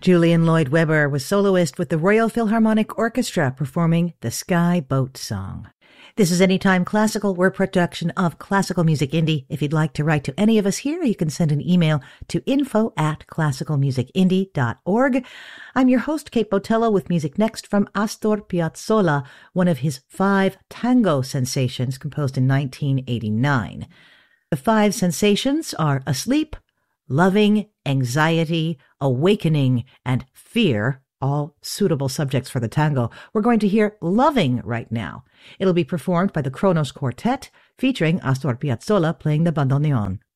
Julian Lloyd Webber was soloist with the Royal Philharmonic Orchestra performing the Sky Boat Song. This is Anytime Classical. We're a production of Classical Music Indie. If you'd like to write to any of us here, you can send an email to info@classicalmusicindie.org. I'm your host, Kate Botello, with music next from Astor Piazzolla, one of his 5 tango sensations composed in 1989. The 5 sensations are asleep, loving, anxiety, awakening, and fear, all suitable subjects for the tango. We're going to hear Loving right now. It'll be performed by the Kronos Quartet, featuring Astor Piazzolla playing the bandoneon.